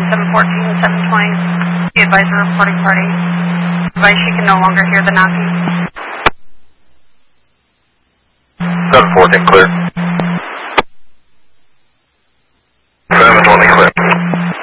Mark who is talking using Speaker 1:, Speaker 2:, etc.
Speaker 1: 714, 720. The advisor reporting party. Advise she can no longer hear the knocking.
Speaker 2: 714 clear.